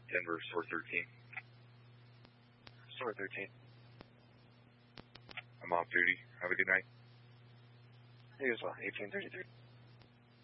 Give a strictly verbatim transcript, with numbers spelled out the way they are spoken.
Denver, Store thirteen. Store thirteen. I'm off duty. Have a good night. You as well, eighteen thirty-three.